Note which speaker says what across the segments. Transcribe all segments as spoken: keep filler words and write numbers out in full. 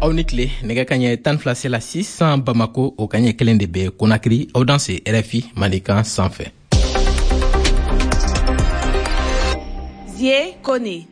Speaker 1: aw ni tile nɛgɛ ka ɲɛ tan fila sela sisan Bamako o ka ɲɛ kelen de bɛ Conakry aw dan se R F I Manikan sanfɛ.
Speaker 2: Zie Kone.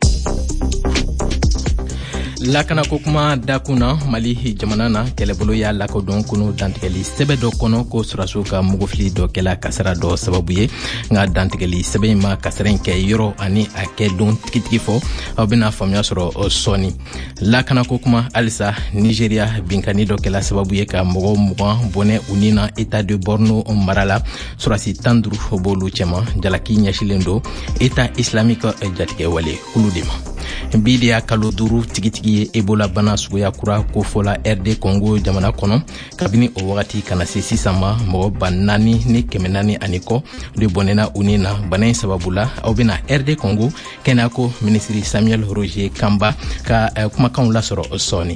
Speaker 1: Lakana ko kuma dakuna Mali jamana na kɛlɛbolo y'a lakodɔn kunu dantigɛli sɛbɛ dɔ kɔnɔ ko sɔrɔsiw ka mugufili dɔ kɛla kasara dɔ sababu ye nka dantigɛli sɛbɛ in ma kasara in kɛ yɔrɔ ani a kɛ don tigitigi fɔ aw bɛna faamuya sɔrɔ sɔɔni. Lakana ko kuma halisa Nigeria binkani dɔ kɛla sababu ye ka mɔgɔ mugan bɔnɛ u ni na État de Borno mara la sɔrɔsi tan duuru b'olu cɛma jalaki ɲɛsilen don État islamique jatigɛ wale kulu de ma. Bi de y'a kalo duuru tigitigi ye Ebola bana suguya kura ko fɔla R D Congo jamana kɔnɔ kabini o wagati kana se sisan ma mɔgɔ ba naani ni kɛmɛ naani ani kɔ de bɔnɛna u ni na bana in sababu la aw bɛna R D Congo kɛnɛyako minisiri Samuel Roger Kamba ka uh, kumakanw lasɔrɔ sɔɔni.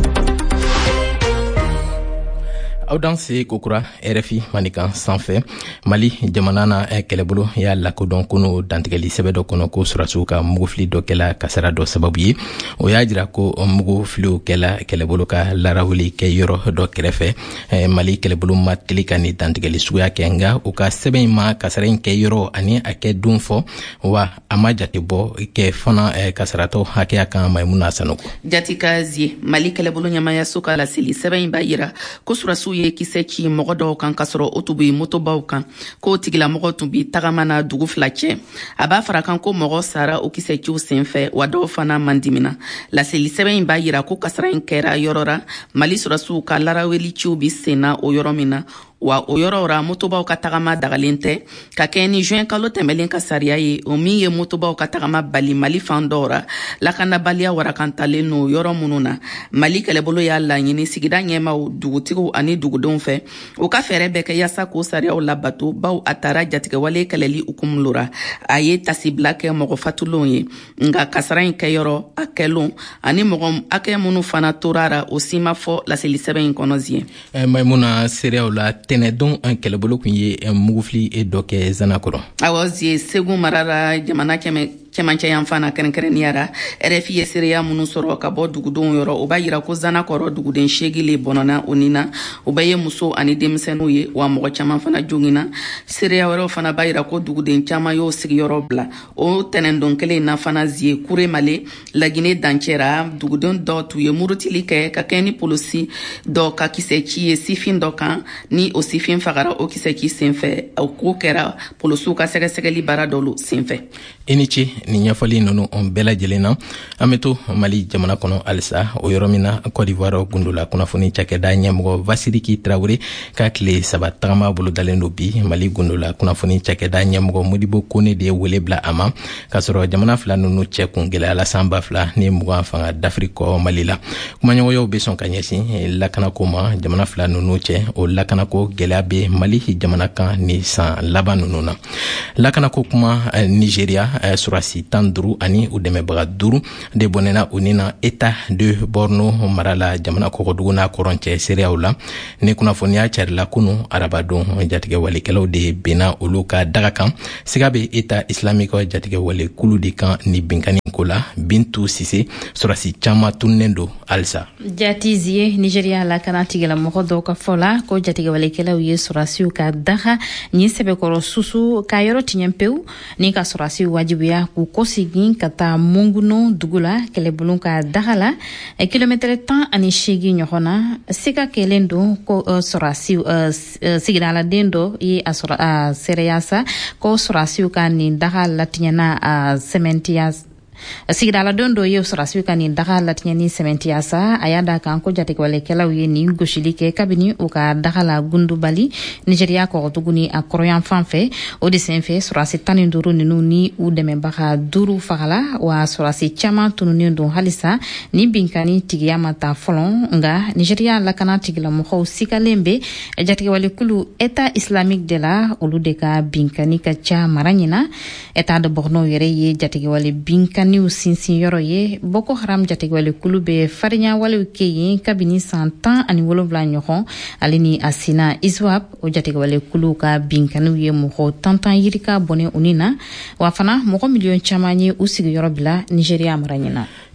Speaker 1: Aw dan se kokura R F I Manikan sanfɛ Mali jamana na kɛlɛbolo y'a lakodɔn kunu dantigɛli sɛbɛ dɔ kɔnɔ ko sɔrɔsiw ka mugufili dɔ kɛla kasara dɔ sababu ye o y'a jira ko mugufiliw kɛla kɛlɛbolo ka larawuli kɛ yɔrɔ dɔ kɛrɛfɛ Mali kɛlɛbolo ma teli ka ni dantigɛli suguya kɛ nka u ka sɛbɛn ma kasara in kɛ yɔrɔ ani a kɛ don fɔ wa a ma jate bɔ kɛ fana kasaratɔ hakɛya kan Maimuna Sanogo.
Speaker 3: Jatika Zie Mali kɛlɛbolo ɲamaya so ka laseli sɛbɛn b'a yira ko sɔrɔsiw ye kisɛ ci mɔgɔ dɔw kan ka sɔrɔ o tun bɛ motobaw kan ko tigilamɔgɔ tun bɛ tagama na dugu fila cɛ a b'a fara kan ko mɔgɔ sara o kisɛ ciw senfɛ wa dɔw fana man dimina laseli sɛbɛn in b'a yira ko kasara in kɛra yɔrɔ la Mali sɔrɔsiw ka laraweli ciw bi senna o yɔrɔ min na wa o yɔrɔ ra motobaw ka tagama dagalen tɛ ka kɛ ni juin kalo tɛmɛlen ka sariya ye o min ye motobaw ka tagama bali Mali fan dɔw ra lakanabaliya warakantalen no yɔrɔ minnu na Mali kɛlɛbolo y'a laɲini sigida ɲɛmaw dugutigiw ani dugudenw fɛ o ka fɛɛrɛ bɛɛ kɛ yaasa k'o sariyaw labato baw a taara jatigɛwale kɛlɛli hukumu lora a ye tasibila kɛ mɔgɔ fatulenw ye nka kasara in kɛyɔrɔ a kɛlon ani mɔgɔ hakɛ minnu fana tora ra o si ma fɔ laseli sɛbɛn in kɔnɔ Zie.
Speaker 1: Maimuna sereyaw la tɛnɛdon an kɛlɛbolo kun ye mugufili dɔ kɛ Zanakɔrɔ.
Speaker 3: Awɔ Zie Segu marara jamana kɛmɛ cɛmancɛ yan fana kɛrɛnkɛrɛnnenya ra R F I ye sereya minnu sɔrɔ ka bɔ dugudenw yɔrɔ o b'a yira ko Zanakɔrɔ duguden seegin le bɔnɔna o ni na o bɛɛ ye muso ani denmisɛnninw ye wa mɔgɔ caman fana jogina sereya wɛrɛw fana b'a yira ko duguden caman y'o sigiyɔrɔ bila o tɛnɛndon kelen na fana Zie Kure Male Lagine dancɛra duguden dɔ tun ye murutili kɛ ka kɛ ni polisi dɔ ka kisɛ ci ye sifin dɔ kan ni o sifin fagara o kisɛ ci senfɛ o ko kɛra polisiw ka sɛgɛsɛgɛli baara dɔw senfɛ.
Speaker 1: I ni ce ni ɲɛfɔli ninnu on bɛɛ lajɛlen na an bɛ to Mali jamana kɔnɔ halisa o yɔrɔ min na Côte d'Ivoire gundola kunnafoni cakɛda ɲɛmɔgɔ Vasiriki Traoré ka tile saba tagama bolo dalen do bi Mali gundola kunnafoni cakɛda ɲɛmɔgɔ Modibo Kone de ye wele bila a ma ka sɔrɔ jamana fila ninnu cɛ kun gɛlɛyala san ba fila ni mugan fanga d'Afrique kɔ Mali la kumaɲɔgɔnyaw bɛ sɔn ka ɲɛsin lakanako ma jamana fila ninnu cɛ o lakanako gɛlɛya bɛ Mali jamana kan ni san laban ninnu na lakanako kuma Nigeria surasi tan duuru ani u dɛmɛbaga duuru de bɔnɛna u ni na État de Borno mara la jamana kɔkɔdugu n'a kɔrɔncɛ sereyaw la ni kunnafoniya carila kunu arabadon jatigɛ walikɛlaw de benna olu ka daga kan siga bɛ État islamique jatigɛ wale kulu de kan ni binkani ko la Bintu Sise surasi caman tunnen do halisa.
Speaker 4: Jati Zie Nigeria la kana tigɛla mɔgɔ dɔw ka fɔ la ko jatigɛ walikɛlaw ye surasiw ka daga ni sɛbɛkɔrɔ susu ka yɔrɔ tiɲɛ pewu ni ka surasiw wajibiya k'u kɔsegin ka taa Munguno dugu la kɛlɛbolo ka daga la kilomɛtɛrɛ tan ani seegin ɲɔgɔn na siga kɛlen don ko surasiw sigidaladen dɔ ye a sɔrɔ a sereya sa ko surasiw ka nin daga latiɲɛna a sɛmɛntiya sigidala don dɔ ye sɔrɔsiw ka nin daga latiɲɛ ni sɛmɛntiya sa a y'a da kan ko jatigɛwalekɛlaw ye nin gosili kɛ kabini u ka daga la gundubali Nigeria kɔgɔdugu ni a kɔrɔyan fan fɛ o de senfɛ sɔrɔsi tan ni duuru ninnu ni u dɛmɛbaga duuru fagala wa sɔrɔsi caman tununnen don halisa ni binkani tigiya ma ta fɔlɔ nka Nigeria lakana tigilamɔgɔw sikalen bɛ jatigɛwalekulu État islamique de la olu de ka binkani ka ca mara ɲina État de Borno yɛrɛ ye jatigɛwale binkani niw sinsin yɔrɔ ye Boko Haram jatigɛwale kulu bɛ farinya walew kɛ yen kabini san tan ani wolonwula ɲɔgɔn ale ni a sina ISWAP o jatigɛwale kulu ka binkaniw ye mɔgɔ tantan yirika bɔnɛ u ni na wa fana mɔgɔ miliyɔn caman ye u sigiyɔrɔ bila Nigeria mara ɲina.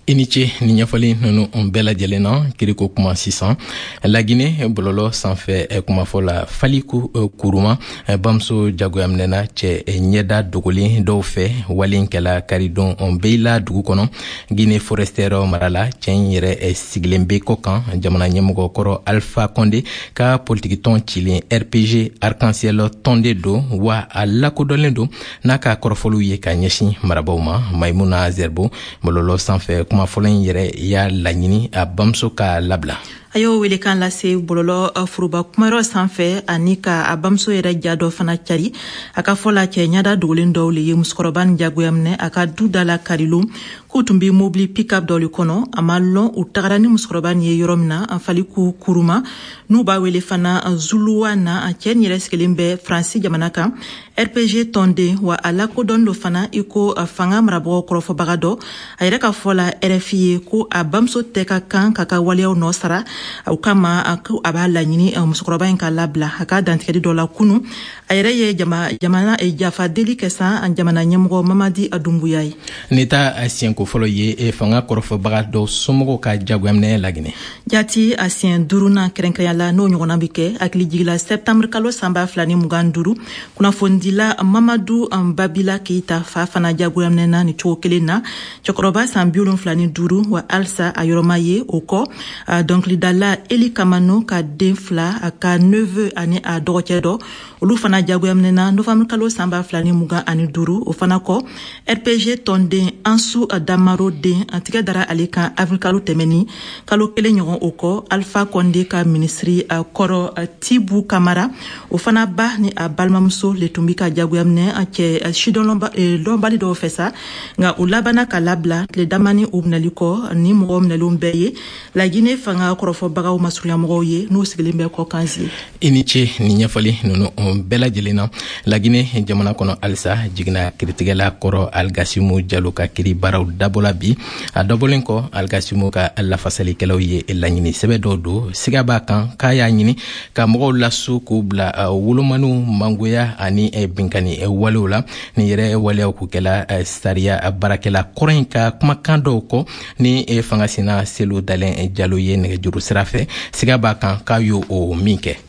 Speaker 1: I ni ce ni ɲɛfɔli nunu on bɛɛ lajɛlen na kiriko kuma sisan Laginɛ bɔlɔlɔ sanfɛ kumafɔ la Faliku Kuruma bamuso jagoyaminɛna cɛ ɲɛda dogolen dɔw fɛ walenkɛla karidon on beila dugu kɔnɔ Guinée forestière mara la cɛ yɛrɛ sigilen bɛ kɔ kan jamana ɲɛmɔgɔ kɔrɔ Alpha Condé ka politique tɔn cilen R P G Arc-en-Ciel tɔn de don wa a lakodɔnlen don n'a ka kɔrɔfɔliw ye ka ɲɛsin marabaw ma Maimuna Zerbo bɔlɔlɔ sanfɛ kuma fɔlɔ yɛrɛ y'a laɲini a bamuso ka labila.
Speaker 2: A y'o wele kan lase bɔlɔlɔ furuba kumayɔrɔ sanfɛ ani ka a bamuso yɛrɛ ja dɔ fana cari a ka fɔ la cɛ ɲada dogolen dɔw le ye musokɔrɔba ni jagoya minɛ a ka du da la karilon k'u tun bɛ mobili pick-up dɔ le kɔnɔ a ma lɔn u tagara ni musokɔrɔba ni ye yɔrɔ min na a Faliku Kuruma n'u b'a wele fana Zuluwa na a cɛ ni yɛrɛ sigilen bɛ Faransi jamana kan R P G tɔnden wa a lakodɔn do fana i ko fanga marabagaw kɔrɔfɔbaga dɔ a yɛrɛ ka fɔ la R F I ye ko a bamuso tɛ ka kan ka ka waleyaw nɔ sara o kama a b'a laɲini musokɔrɔba in ka labila a ka dantigɛli dɔ la kunu a yɛrɛ ye jamana jafa deli kɛ san jamana ɲɛmɔgɔ Mamadi Adumbuya ye
Speaker 1: ne ta a siɲɛko fɔlɔ ye fanga kɔrɔfɔbaga dɔ somɔgɔw ka jagoyaminɛ Laginɛ
Speaker 2: jati a siɲɛ duurunan kɛrɛnkɛrɛnya la n'o ɲɔgɔnna bi kɛ hakili jigila septembre kalo sanba fila ni mugan duuru kunnafondila Mamadu Babila Keita fa fana jagoyaminɛna ni cogo kelen na cɛkɔrɔba san bi wolonwula ni duuru wa alisa a yɔrɔma ye o kɔ dɔnkilidala Eli Kamano ka den fila a ka neveu ani a dɔgɔcɛ dɔ olu fana jagoyaminɛna novembre kalo sanba fila ni mugan ani duuru o fana kɔ R P G tɔnden Ansu Damaro den a tigɛ dara ale kan avril kalo tɛmɛni kalo kelen ɲɔgɔn o kɔ Alpha Condé ka ministri kɔrɔ Tibu Kamara o fana ba ni a balimamuso le tun bi ka jagoyaminɛ a cɛ sidɔn lɔnbali dɔw fɛ sa nka u labana ka labila tile dama ni u minɛli kɔ ni mɔgɔw minɛlenw bɛɛ ye Laginɛ fanga kɔrɔfɔbagaw masurunyamɔgɔw ye n'u sigilen bɛ kɔ kanzi
Speaker 1: i ni ce ni ɲɛfɔli nunu bɛɛ lajɛlen na Laginɛ jamana kɔnɔ alisa jigina kiritigɛla kɔrɔ Algasimu Jalo ka kiri baaraw dabɔla bi a dabɔlen kɔ Algasimu ka lafasalikɛlaw ye laɲini sɛbɛ dɔw don siga b'a kan k'a y'a ɲini ka mɔgɔw laso k'u bila wolomaniw mangoya ani binkani walew la ni yɛrɛ waleyaw k'u kɛla sariya baarakɛla kɔrɔ in ka kumakan dɔw kɔ ni fangasina Selu Dalen Jalo ye nɛgɛjuru sira fɛ siga b'a kan k'a y'o o min kɛ.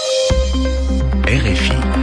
Speaker 5: R F I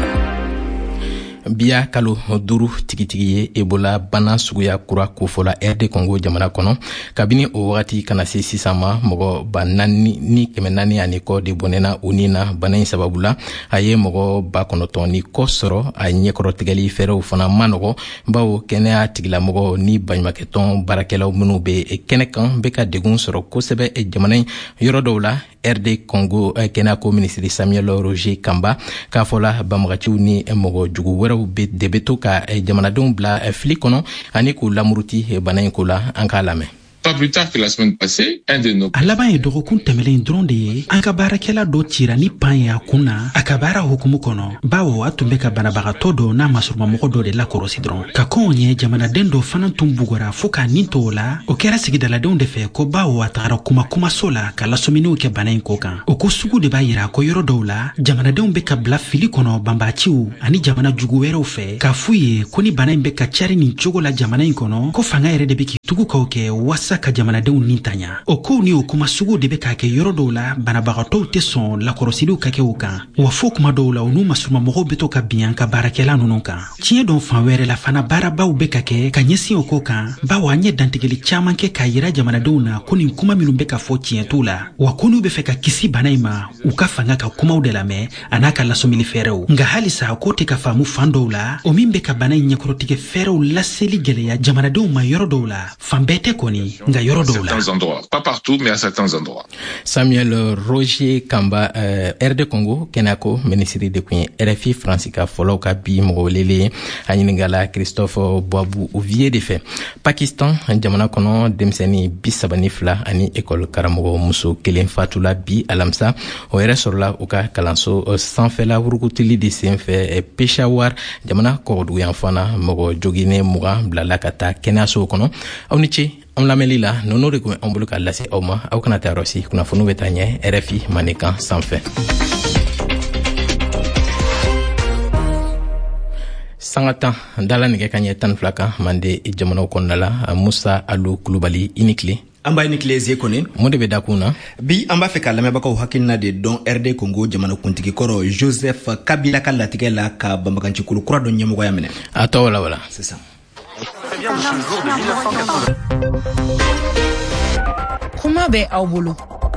Speaker 1: biya kalo duuru tigitigi ye Ebola bana suguya kura kofɔla R D Congo jamana kɔnɔ kabini o wagati kana se sisan ma mɔgɔ ba naani ni kɛmɛ naani ani kɔ de bɔnɛna o ni na bana in sababu la a ye mɔgɔ ba kɔnɔntɔn ni kɔ sɔrɔ a ɲɛkɔrɔtigɛli fɛrɛw fana ma nɔgɔ bawo kɛnɛya tigilamɔgɔ ni baɲumankɛtɔn baarakɛlaw minnu bɛ kɛnɛ kan bɛ ka degun sɔrɔ kosɛbɛ jamana in yɔrɔ dɔw la R D Congo kɛnɛyako minisiri Samuel Roger Kamba k'a fɔla banbagaciw ni mɔgɔ jugu wɛrɛw de bɛ to ka jamanadenw bila fili kɔnɔ ani k'u lamuruti bana in ko la an k'a lamɛn.
Speaker 6: Pas plus tard que la semaine passée, un de nos...
Speaker 7: A laban ye dɔgɔkun tɛmɛlen dɔrɔn de ye an ka baarakɛla dɔ cira ni pan ye a kun na a ka baara hukumu kɔnɔ bawo a tun bɛ ka banabagatɔ dɔ n'a masurumamɔgɔ dɔ de lakɔrɔsi dɔrɔn ka kɔnw ye jamanaden dɔ fana tun bugɔra fɔɔ k'a nin to o la o kɛra sigidaladenw de fɛ ko bawo a tagara kuma kumaso la ka lasɔminiw kɛ bana in ko kan o ko sugu de b'a yira ko yɔrɔ dɔw la jamanadenw bɛ ka bila fili kɔnɔ banbaaciw ani jamana jugu wɛrɛw fɛ k'a f'u ye ko ni bana in bɛ ka cari nin cogo la jamana in kɔnɔ ko fanga yɛrɛ de bɛ k'i tugukaw kɛ wasa ka jamanadenw nin tanya o kow ni o kuma sugu de bɛ k'a kɛ yɔrɔ dɔw la banabagatɔw tɛ sɔn lakɔrɔsiliw ka kɛ o kan wa fo kuma dɔw la u n'u masurumamɔgɔw bɛ to ka bin ka baarakɛla ninnu kan tiɲɛ dɔn fan wɛrɛ la fana baarabaw bɛ ka kɛ ka ɲɛsin o ko kan bawo an ye dantigɛli caman kɛ k'a yira jamanadenw na ko nin kuma minnu bɛ ka fɔ tiɲɛ t'u la wa ko n'u bɛ fɛ ka kisi bana in ma u ka fanga ka kumaw de lamɛn a n'a ka lasɔmili fɛɛrɛw nka halisa ko tɛ ka faamu fan dɔw la o min bɛ ka bana in ɲɛkɔrɔtigɛ fɛɛrɛw laseli gɛlɛya jamanadenw ma yɔrɔ dɔw la fan bɛɛ tɛ kɔni nka yɔrɔ dɔw la.
Speaker 6: Pas partout, mais à certains endroits.
Speaker 1: Samuel Roger Kamba, euh, R D Congo, Kenako, ministre de Queen, R F I, Francica Folo, Kabi, Mogolele, Aningala, Christophe Boabou, Ouvier de fait. Pakistan, Jamana Kono, Demseni, Bisabanifla, Ani, École Karamogo, Mousso, Kelen Fatula, Bi, Alamsa, Oere Sorla, Oka, Kalanso, Sanfela, Urukutili, de Senfe, Peshawar, Jamana Korodou, Yanfana, Mogo, Jogine, Moura, Blalakata, Kenaso Kono, Aunichi, on lamɛnli la nunu de kun bɛ an bolo ka lase aw ma aw kana taa yɔrɔ si kunnafoniw bɛ taa ɲɛ R F I Manekan sanfɛ. Sangata dala nige kanye tan flaka mande jamana konnala Musa Alu Kulubali inikle
Speaker 8: amba inikle zie konen
Speaker 1: mo de be dakuna
Speaker 8: bi amba fe kala mebaka hakilna de don R D Congo jamana kuntigi koro Joseph Kabila kala tigela ka bambakanci kulu kura don nyemo ya mene
Speaker 1: ato wala wala
Speaker 8: c'est ça.
Speaker 9: Kuma be aw bolo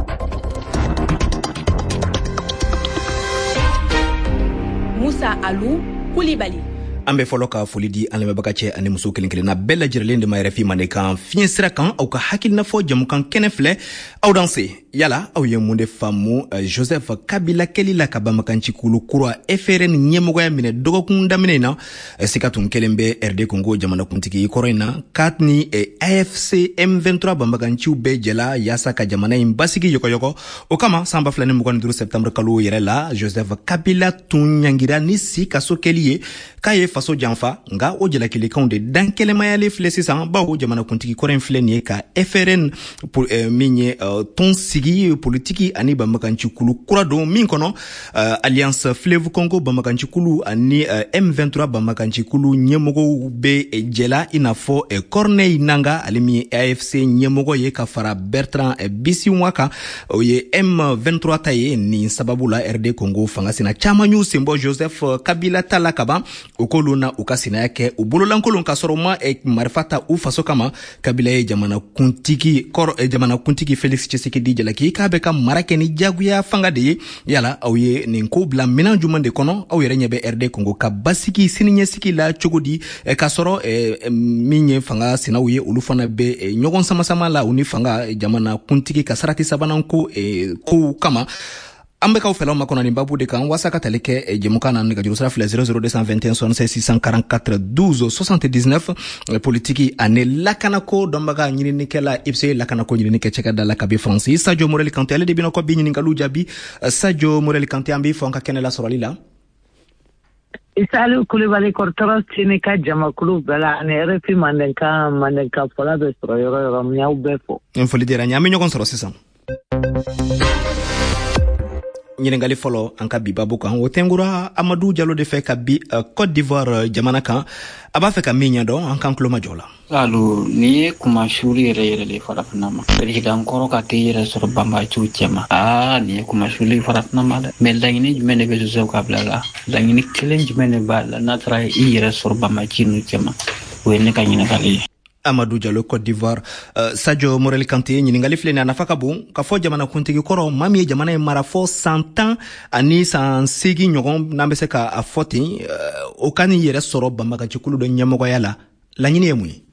Speaker 9: Musa Alu Kulibali
Speaker 8: ambe folo ka foli di an lamɛnbaga cɛ ani muso kelen kelen na bɛɛ lajɛrɛlen de ma yɛrɛ fi mande kan fiɲɛ sira kan aw ka hakilina fɔ jamukan kɛnɛ filɛ aw dan se yala aw ye mun de faamu uh, Joseph Kabila kɛli la ka bamakanci kulu kura F R N ɲɛmɔgɔya minɛ dɔgɔkun daminɛ na uh, sika tun kelen bɛ R D Congo jamana kuntigi kɔrɔ in na kat ni uh, A F C M vingt-trois bamakanciw bɛɛ jɛla yaasa ka jamana in basigi yɔkɔyɔkɔ o kama san ba fila ni mugan ni duuru septembre kalo yɛrɛ la Joseph Kabila tun ɲangira ni si kaso kɛli ye k'a ye faso janfa nga o jalakilikanw de dan kɛlɛmayale filɛ sisan bawo jamana kuntigi kɔrɔ in filɛ nin ye ka F R N pour, euh, min ye euh, ton sigi politiki ani bamakanci kulu kura don min kɔnɔ euh, Alliance Fleuve Congo bamakanci kulu ani euh, M vingt-trois bamakanci kulu ɲɛmɔgɔw be eh, jɛla i n'a fɔ eh, Corneille Nanga ale min ye A F C ɲɛmɔgɔ ye ka fara Bertrand eh, Bisimwa kan o ye M vingt-trois ta ye nin sababu la R D Congo fanga sina caman y'u senbɔ Joseph Kabila ta la kaban o k'olu na u ka sinaya kɛ u bololankolon ka sɔrɔ ma eh, marifa ta u faso kama Kabila ye jamana kuntigi kɔrɔ eh, jamana kuntigi Felix Tshisekedi jalaki k'a bɛ ka mara kɛ ni jagoya fanga de ye yala aw ye nin ko bila minan juman de kɔnɔ aw yɛrɛ ɲɛ bɛ R D Congo ka basigi siniɲɛsigi la cogo di eh, ka sɔrɔ eh, min ye fanga sinaw ye olu fana bɛ eh, ɲɔgɔn samasama la u ni fanga eh, jamana kuntigi ka sarati sabanan ko eh, ko kama an bɛ kaw fɛlaw ma kɔnɔ nin babu de kan wasa ka tali kɛ eh, jɛmukan na nɛgɛjuru sira filɛ zéro zéro deux cent vingt et un soixante-seize six cent quarante-quatre douze soixante-dix-neuf eh, politiki ani lakanako dɔnbaga ɲininikɛla I B C lakanako ɲininikɛ cɛkɛda la kabi faransi Sadio Morel Kante ale de bina kɔ bi ɲiningaliw jaabi uh, Sadio Morel Kante an b'i fɔ an ka kɛnɛ la sɔrɔli la
Speaker 10: Isalu Kulibali kɔrɔtɔrɔ sini ka jamakulu bɛɛ la ani R F I mandenka mandenka fɔla bɛ sɔrɔ yɔrɔ yɔrɔ min y'aw bɛɛ fɔ
Speaker 8: n foli diyara n ye an bɛ ɲɔgɔn sɔrɔ sisan ɲiningali fɔlɔ an ka bi babu kan o tɛnkura Amadou Diallo de fɛ ka bi uh, Côte d'Ivoire uh, jamana kan a b'a fɛ ka min ɲɛdɔn an kan tulo ma jɔ la
Speaker 11: Lalu ni ye kuma shuri yɛrɛ yɛrɛ de farafina ma président kɔrɔ ka tɛ yɛrɛ sɔrɔ banbaciw cɛma aa ni ye kuma shuri farafina ma dɛ mais laɲini jumɛn de bɛ Joseph Kabila la laɲini kelen jumɛn de b'a la n'a taara i yɛrɛ sɔrɔ banbaci nu cɛma o ye ne ka ɲininkali ye
Speaker 8: Amadou Diallo Côte d'Ivoire uh, Sadio Morel Kante ɲininkali filɛ nin a nafa ka bon ka fɔ jamana kuntigi kɔrɔ maa min ye jamana in mara fɔ san tan ani san seegin ɲɔgɔn n'an bɛ se ka a fɔ ten uh, o ka nin yɛrɛ sɔrɔ banbagacikulu dɔ ɲɛmɔgɔya la laɲini ye mun ye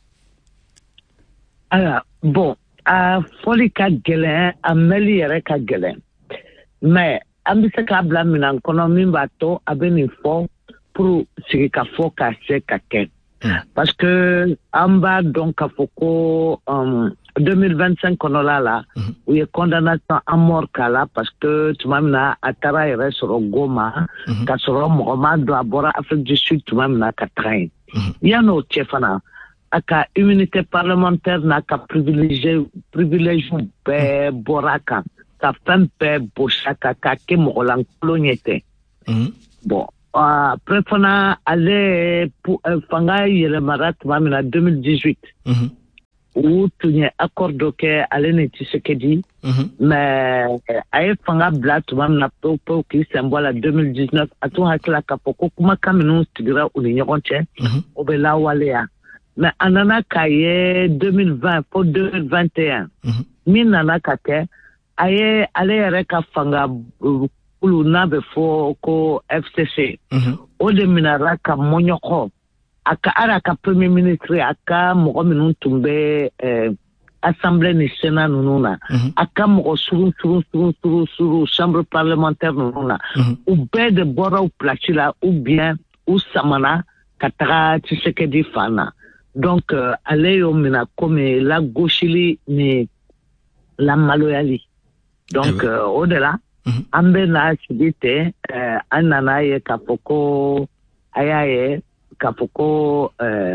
Speaker 10: ala bon a fɔli ka gɛlɛn a mɛli yɛrɛ ka gɛlɛn mais an bɛ se k'a bila minan kɔnɔ min b'a to a bɛ nin fɔ pour sigi ka fɔ ka se ka kɛ parce que an b'a dɔn k'a fɔ ko um, deux mille vingt-cinq kɔnɔla la mm-hmm. u ye condamnation à mort k'a la parce que tuma min na a taara yɛrɛ sɔrɔ Goma mm-hmm. ka sɔrɔ mɔgɔ ma dɔn a bɔra Afrique du Sud tuma min na ka taga yen mm-hmm. yan'o cɛ fana a ka immunité parlementaire n'a ka privilège privilège bɛɛ bɔra kan ka fɛn bɛɛ bosa ka ka kɛ mɔgɔlankolon ɲɛ tɛ bon après fana ale fanga yɛlɛmara tuma min na deux mille dix-huit u tun ye accord dɔ kɛ ale ni Tshisekedi mais a ye fanga bila tuma min na pewu pewu k'i sen bɔ la deux mille dix-neuf a tun hakila k'a fɔ ko kumakan minnu sigira u ni ɲɔgɔn cɛ o bɛ lawaleya mais a nana k'a ye deux mille vingt fo deux mille vingt et un min nana ka kɛ a ye ale yɛrɛ ka fanga kulu n'a bɛ fɔ ko F C C o de minara ka mɔɲɔkɔ a ka ara ka premier ministre a ka mɔgɔ minnu tun bɛ assemblée ni sénat ninnu na a ka mɔgɔ surun surun surun surun surun chambre parlementaire ninnu na u bɛɛ de bɔra u place la ou bien u samana ka taga Tshisekedi fan na donc ale y'o mina comme la gauchili ni la maloyali donc o de la an bɛ na sigi ten an nana ye k'a fɔ ko a y'a ye k'a fɔ ko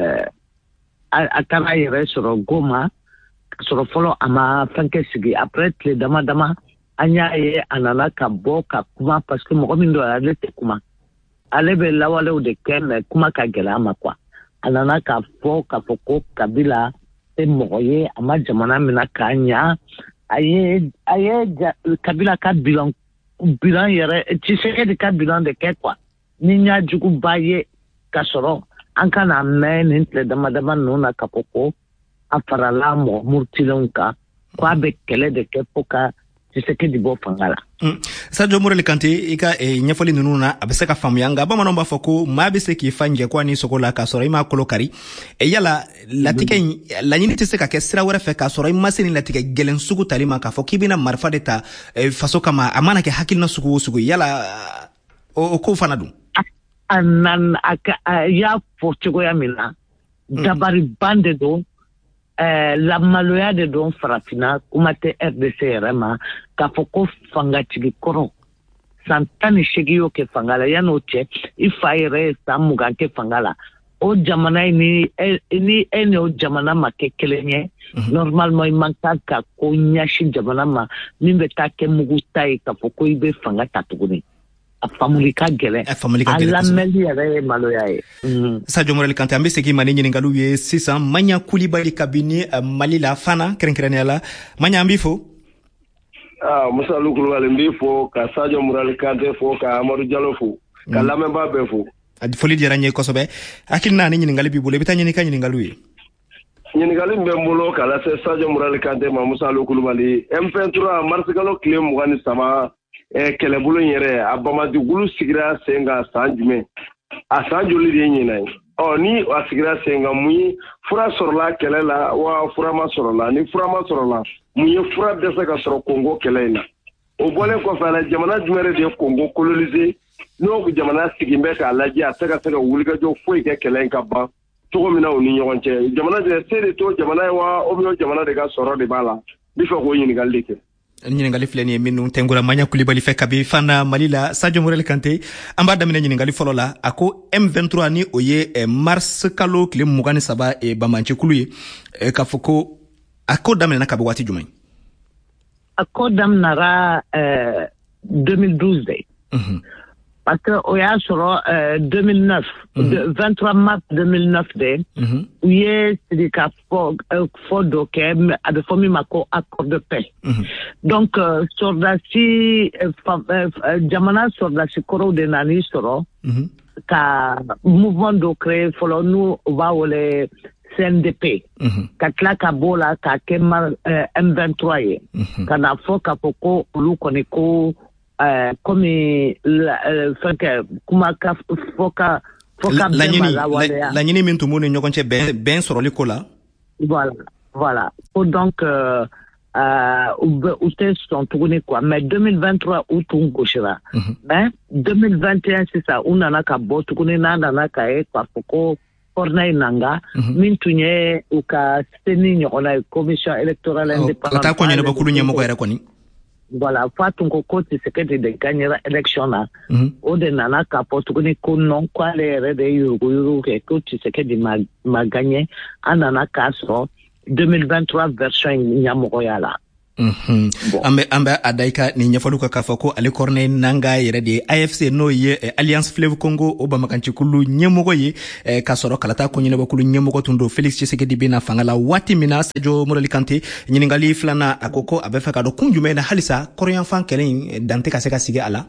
Speaker 10: a taara yɛrɛ sɔrɔ Goma ka sɔrɔ fɔlɔ a ma fɛn kɛ sigi après tile dama dama an y'a ye a nana ka bɔ ka kuma parce que mɔgɔ min don ale tɛ kuma ale bɛ lawalew de kɛ mɛ kuma ka gɛlɛ a ma quoi a nana k'a fɔ k'a fɔ ko kabila tɛ mɔgɔ ye a ma jamana minɛ k'a ɲa a ye a ye kabila ka bilan bilan yɛrɛ Tshisekedi ka bilan de kɛ quoi ni ɲa juguba ye ka sɔrɔ an kana mɛn nin tile dama dama ninnu na k'a fɔ ko a farala mɔgɔ murutilenw kan ko a bɛ kɛlɛ de kɛ fo ka Tshisekedi bɔ fanga la.
Speaker 8: Sadio Morel Kante i ka ɲɛfɔli ninnu na a bɛ se ka faamuya nka bamananw b'a fɔ ko maa bɛ se k'i fa njɛ ko a ni sogo la k'a sɔrɔ i m'a kolo kari yala latigɛ in laɲini tɛ se ka kɛ sira wɛrɛ fɛ k'a sɔrɔ i ma se ni latigɛ gɛlɛn sugu tali ma k'a fɔ k'i bɛna marifa de ta faso kama a mana kɛ hakilina sugu o sugu yala o ko fana dun.
Speaker 10: A nan a y'a fɔ cogoya min na dabariban de don. Uh, la maloya de don farafina kuma tɛ R D C yɛrɛ ma k'a fɔ ko fangatigi kɔrɔ san tan ni seegin y'o kɛ fanga la yan'o cɛ i fa yɛrɛ ye san mugan kɛ fanga la o jamana ni ni e ni o jamana ma kɛ kelen ye normalement i man kan ka ko ɲɛsin jamana ma min bɛ taa kɛ mugu ta ye k'a fɔ ko i bɛ fanga ta tuguni. A famuli ka gɛlɛn a famuli ka gɛlɛn a lamɛnli yɛrɛ ye maloya ye.
Speaker 8: Sadio Morel Kante an bɛ segin ma ni ɲininkaliw ye sisan Maɲa Kulibali kabini Mali la fana kɛrɛnkɛrɛnnenya la Maɲa an b'i fo.
Speaker 12: Ah Musa Alu Kulibali n b'i fo ka Sadio Morel Kante fo ka Amadou Diallo fo ka lamɛnbaa bɛɛ fo. Foli diyara n ye kosɛbɛ hakilina ni ɲininkali b'i bolo i bɛ taa ɲini ka ɲininkaliw ye. Ɲininkali min bɛ n bolo k'a lase Sadio Morel Kante ma Musa Alu Kulibali M vingt-trois marsikalo tile mugan ni saba kɛlɛbolo in yɛrɛ a Bamadugulu sigira sen kan san jumɛn a san joli de ye ɲinan ye ɔ ni a sigira sen kan mun ye fura sɔrɔla kɛlɛ la wa fura ma sɔrɔla ni fura ma sɔrɔla mun ye fura dɛsɛ ka sɔrɔ Kongo kɛlɛ in na o bɔlen kɔfɛ a la jamana jumɛn de ye Kongo coloniser n'o jamana sigin bɛ k'a lajɛ a tɛ ka se ka wulikajɔ foyi kɛ kɛlɛ in ka ban cogo min na u ni ɲɔgɔn cɛ jamana de se de to jamana ye wa o bɛ jamana de ka sɔrɔ de b'a la n bɛ fɛ k'o ɲininkali de kɛ. ɲininkali filɛ nin ye minnu tɛnkura Maɲa Kulibali fɛ kabi fana Mali la Sadio Morel Kante an b'a daminɛ ɲininkali fɔlɔ la a ko M vingt-trois ni o ye mars kalo tile mugan ni saba bamancɛkulu ye k'a fɔ ko a ko daminɛna kabi waati jumɛn.
Speaker 10: A ko daminɛra deux mille douze de parce que o y'a sɔrɔ deux mille neuf vingt-trois mars deux mille neuf de u ye sigi ka fɔ fɔ dɔ kɛ a bɛ fɔ min ma ko accord de paix donc sɔrdasi jamana sɔrdasi kɔrɔw de nan'i sɔrɔ ka mouvement dɔ créer fɔlɔ n'u u b'a wele C N D P ka tila ka b'o la k'a kɛ M vingt-trois ye ka na fɔ k'a fɔ ko olu kɔni ko komi fɛn kɛ kuma ka fɔ ka fɔ ka bɛn ma lawaleya
Speaker 8: laɲini min tun b'u ni ɲɔgɔn cɛ bɛn bɛn sɔrɔli ko la.
Speaker 10: Voilà voilà ko donc u bɛ u tɛ sɔn tuguni quoi mais deux mille vingt-trois u tun gosira mais deux mille vingt et un sisan u nana ka bɔ tuguni n'a nana ka ye k'a fɔ ko Corneille Nangaa min tun ye u ka seni ɲɔgɔnna ye commission électorale indépendante.
Speaker 8: O t'a ko ɲɛnabɔkulu ɲɛmɔgɔ yɛrɛ kɔni.
Speaker 10: Voilà, fa tun ko ko Tshisekedi de gagnera élection na o de nana k'a fɔ tuguni ko non ko ale yɛrɛ de ye yuruguyurugu kɛ ko Tshisekedi ma ma gagné an nana k'a sɔrɔ deux mille vingt-trois version ɲɛmɔgɔya la.
Speaker 8: an bɛ an bɛ a da i ka nin ɲɛfɔliw kan k'a fɔ ko ale Corneille Nangaa yɛrɛ de ye A F C n'o ye Alliance Fleuve Congo o bamakancikulu ɲɛmɔgɔ ye k'a sɔrɔ kalata ko ɲɛnabɔkulu ɲɛmɔgɔ tun don Félix Tshisekedi bɛna fanga la waati min na Sadio Morel Kante ɲininkali filanan a ko ko a bɛ fɛ ka dɔn kun jumɛn na halisa kɔrɔyanfan kɛlɛ in dan tɛ ka se ka sigi a la.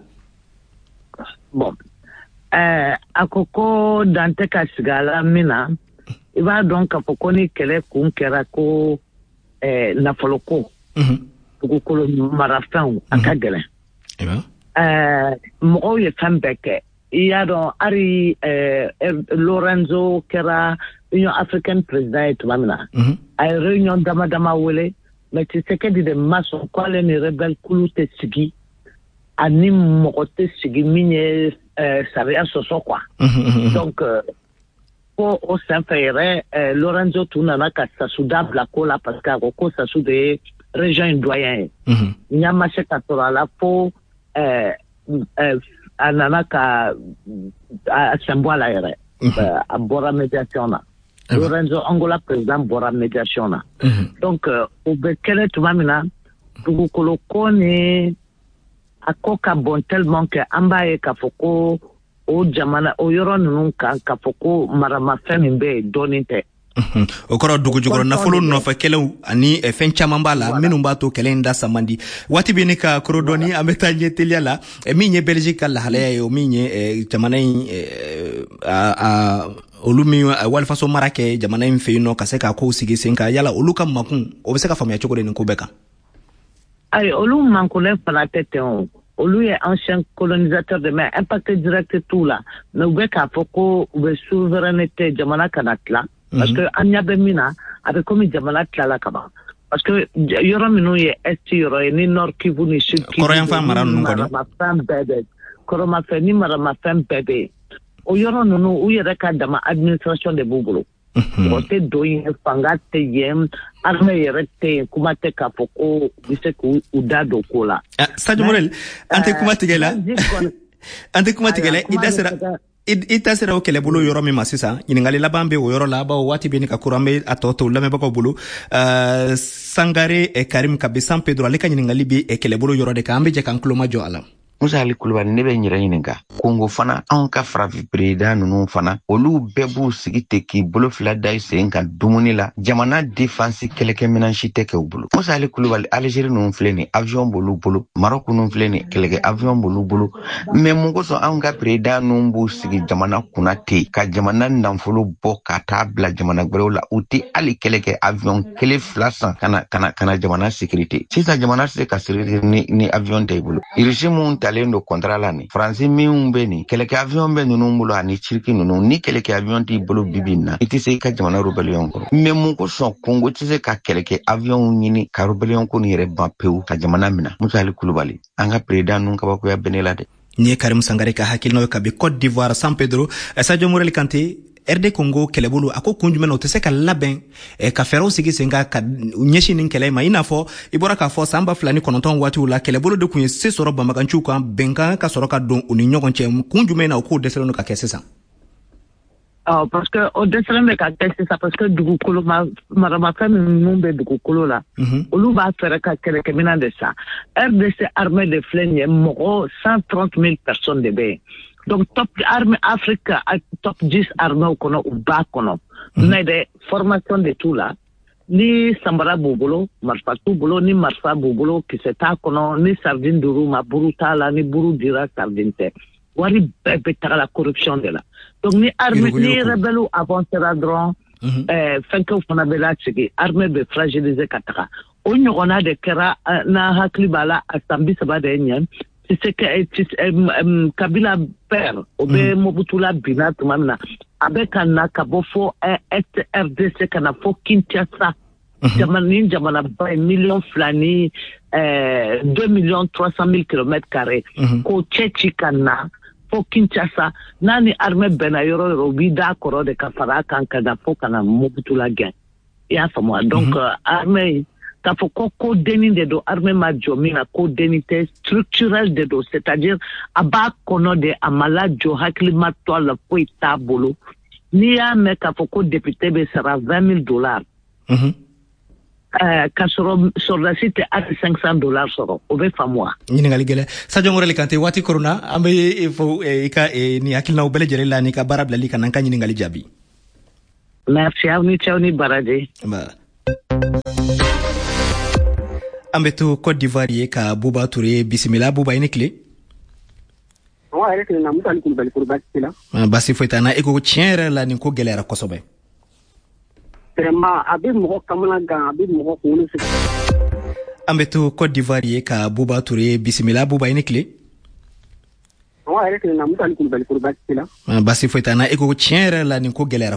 Speaker 10: Bon ɛɛ a ko ko dan tɛ ka sigi a la min na i b'a dɔn k'a fɔ ko ni kɛlɛ kun kɛra ko ɛɛ nafolo ko. dugukolo marafɛnw a ka gɛlɛn mɔgɔw ye fɛn bɛɛ kɛ i y'a dɔn hali Lorenzo kɛra Union africaine président ye tuma min na a ye réunion dama dama wele mais Tshisekedi de ma sɔn ko ale ni rebelle kulu tɛ sigi ani mɔgɔ tɛ sigi min ye sariya sɔsɔ quoi donc ko o senfɛ yɛrɛ Lorenzo tun nana ka Sassou da bila ko la parce que a ko ko Sassou de ye région in doyen ye ɲa ma se ka sɔrɔ a la fo a nana ka a sen bɔ a la yɛrɛ a bɔra médiation na Lorenzo Angola président bɔra médiation na donc o bɛ kɛlɛ tuma min na dugukolo ko ni a ko ka bon tellement que an b'a ye k'a fɔ ko o jamana o yɔrɔ ninnu kan k'a fɔ ko maramafɛn min bɛ yen dɔɔnin tɛ.
Speaker 8: o kɔrɔ dugu jukɔrɔ nafolo nɔfɛ kɛlɛw ani fɛn caman b'a la minnu b'a to kɛlɛ in da samandi waati bɛ ne ka kɔrɔ dɔɔni an bɛ taa ɲɛ teliya la min ye Belgique ka lahalaya ye o min ye jamana in olu min walifaso mara kɛ jamana in fɛ yen nɔ ka se k'a kow sigi sen kan yala olu ka makun o bɛ se ka faamuya cogo di nin ko bɛɛ kan.
Speaker 10: ayi olu mankunnen fana tɛ ten o. olu ye ancien colonisateur de mais impact direct t'u la mais u bɛ k'a fɔ ko u bɛ souveraineté jamana kana tila parce que an ɲɛ bɛ min na a bɛ komi jamana tilala ka ban parce que yɔrɔ minnu ye est yɔrɔ ye ni nord Kivu ni sud Kivu
Speaker 8: kɔrɔyanfan mara ninnu kɔni
Speaker 10: maramafɛn bɛɛ bɛ kɔrɔmafɛn ni maramafɛn bɛɛ bɛ yen o yɔrɔ ninnu u yɛrɛ ka dama administration de b'u bolo mɔgɔ tɛ don yen fanga tɛ yen armée yɛrɛ tɛ yen kuma tɛ k'a fɔ ko u bɛ se k'u da don ko la.
Speaker 8: Sadio Morel an tɛ kuma tigɛ la an tɛ kuma tigɛ la i da sera i ta sera o kɛlɛbolo yɔrɔ min ma sisan ɲininkali laban bɛ o yɔrɔ la bawo waati bɛ ne ka kura an bɛ a tɔ to lamɛnbagaw bolo Sangare Karim Kabe San Pedro ale ka ɲininkali bɛ kɛlɛbolo yɔrɔ de kan an bɛ jɛ k'an tulo majɔ a la.
Speaker 13: Musa Ali Kulubali ne bɛ n yɛrɛ ɲininka Kongo fana anw ka farafin président ninnu fana olu bɛɛ b'u sigi ten k'i bolo fila da i sen kan dumuni la jamana défense kɛlɛkɛminɛn si tɛ kɛ u bolo. Musa Ali Kulubali Algérie ninnu filɛ nin avion b'olu bolo Maroc ninnu filɛ nin kɛlɛkɛ avion b'olu bolo mais mun kosɔn anw ka président ninnu b'u sigi jamana kunna ten ka jamana nafolo bɔ ka taa bila jamana wɛrɛw la u tɛ hali kɛlɛkɛ avion kelen fila san kana kana kana jamana sécurité sisan jamana tɛ se ka sécurité ni ni avion tɛ i bolo régime ta do contrat la ni Faransi min bɛ ni kɛlɛkɛ avion bɛ ninnu bolo ani Turki ninnu ni kɛlɛkɛ avion t'i bolo bibi na i tɛ se i ka jamana rebellion kɔrɔ mais mun kosɔn Congo tɛ se ka kɛlɛkɛ avion ɲini ka rebellion ko ni yɛrɛ ban pewu ka jamana minɛ Musa Ali Kulubali an ka président ninnu kabakoya bɛ ne la dɛ.
Speaker 8: Ni ye Karim Sangare ka hakilinaw ye kabi Côte d'Ivoire San Pedro Sadio Morel Kante R D Congo kɛlɛbolo a ko kun jumɛn na o tɛ se ka labɛn ka fɛɛrɛw sigi sen kan ka ɲɛsin nin kɛlɛ ma i n'a fɔ i bɔra k'a fɔ san ba fila ni kɔnɔntɔn waatiw la kɛlɛbolo de kun ye se sɔrɔ banbaganciw kan bɛnkan ka sɔrɔ ka don u ni ɲɔgɔn cɛ kun jumɛn na o k'o dɛsɛlen don ka kɛ sisan.
Speaker 10: Oh, parce que o dɛsɛlen bɛ ka kɛ sisan parce que dugukolo maramafɛn minnu bɛ dugukolo la olu b'a fɛɛrɛ ka kɛlɛkɛminɛn de san R D C armée de filɛ nin ye mɔgɔ cent trente mille personnes de bɛ yen. Donc, top armée Afrique, top dix armées au kono, ou bas kono. Mais de formation de tout là. Ni Sambara Bobolo, Marfa Toubolo, ni Marfa Bobolo, qui s'est à kono, ni Sardine Dourou, ma Buruta là, ni Bourou Dira Sardine. Wari bébé la corruption de là. Donc, ni armée, ni rebelle avancera drone, euh, fin que vous n'avez là, c'est armée de fragiliser Katara. On y a de Kera, na Haklibala, à Sambi Sabadenian. C'est que Kabila père o bɛ Mobutu la bina tuma min na a bɛ ka na ka bɔ fɔ est R D C ka na fɔ Kinshasa jamana ni jamana ba ye miliyɔn fila ni deux millions trois cent mille kilomètres carrés k'o cɛ ci ka na fɔ Kinshasa n'a ni armée bɛnna yɔrɔ yɔrɔ u b'i da kɔrɔ de ka fara a kan ka na fɔ ka na Mobutu la gɛn i y'a faamu donc armée k'a fɔ ko ko deni de don armée ma jɔ min na ko deni tɛ structurel de don c'est-à-dire a b'a kɔnɔ de a ma lajɔ hakilima to a la foyi t'a bolo n'i y'a mɛn k'a fɔ ko député bɛ sara vingt mille dollars ka sɔrɔ sɔrɔdasi tɛ hali cinq cent dollars sɔrɔ o bɛ faamu wa.
Speaker 8: ɲininkali gɛlɛn Sadio Morel Kante waati korona an bɛ fɔ i ka nin hakilinaw bɛɛ lajɛlen la n'i ka baara bilali ka na an ka ɲininkali jaabi.
Speaker 10: merci aw ni cɛw ni baraji.
Speaker 8: an bɛ to Côte d'Ivoire ye ka Buba Touré bisimila Buba i ni tile. basi foyi t'an na e ko tiɲɛ yɛrɛ la nin ko gɛlɛyara kosɛbɛ.
Speaker 14: vraiment a bɛ mɔgɔ kamana gan a bɛ mɔgɔ kunkolo sigi.
Speaker 8: an bɛ to Côte d'Ivoire ye ka Buba Touré bisimila Buba i ni tile.
Speaker 14: basi
Speaker 8: foyi t'an na e ko tiɲɛ yɛrɛ la nin ko gɛlɛyara